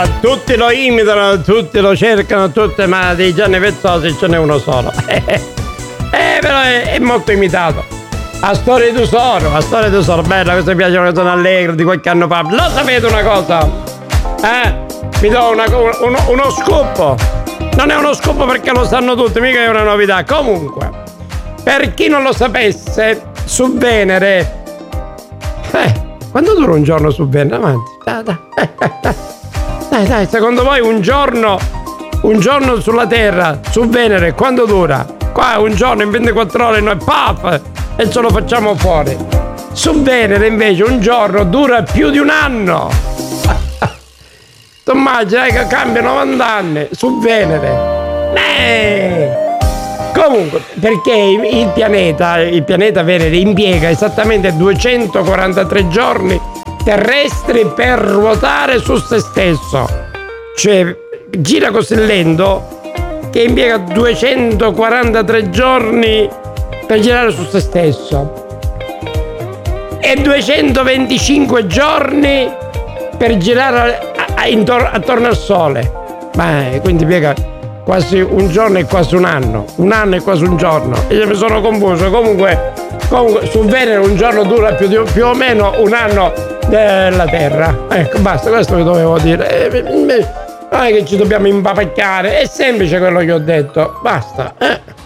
Tutti lo imitano, tutti lo cercano, tutti, ma di Gianni Vezzosi ce n'è uno solo. Però è molto imitato. A storia di tesoro, bella, questa piace una canzone allegra di qualche anno fa. Lo sapete una cosa? Vi do uno scoop. Non è uno scoop perché lo sanno tutti, mica è una novità. Comunque, per chi non lo sapesse, su Venere. Quando dura un giorno su Venere? Avanti. Dai, secondo voi un giorno sulla Terra, su Venere, quando dura? Qua un giorno, in 24 ore noi paf, e ce lo facciamo fuori. Su Venere invece un giorno dura più di un anno. Tu immagini che cambia 90 anni su Venere. Comunque, perché il pianeta Venere impiega esattamente 243 giorni terrestri per ruotare su se stesso. Cioè, gira così lento che impiega 243 giorni per girare su se stesso e 225 giorni per girare attorno al Sole. Quindi impiega quasi un giorno e quasi un anno e quasi un giorno, e io mi sono confuso. Comunque su Venere un giorno dura più o meno un anno della Terra. Ecco, basta, questo che dovevo dire. Non è che ci dobbiamo impapacchiare, è semplice quello che ho detto, basta.